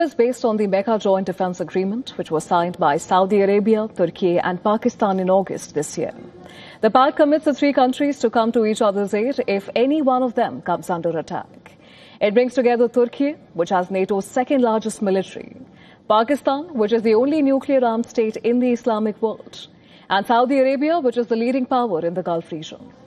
Is based on the Mecca Joint Defense Agreement, which was signed by Saudi Arabia, Turkey and Pakistan in August this year. The pact commits the three countries to come to each other's aid if any one of them comes under attack. It brings together Turkey, which has NATO's second largest military, Pakistan, which is the only nuclear-armed state in the Islamic world, and Saudi Arabia, which is the leading power in the Gulf region.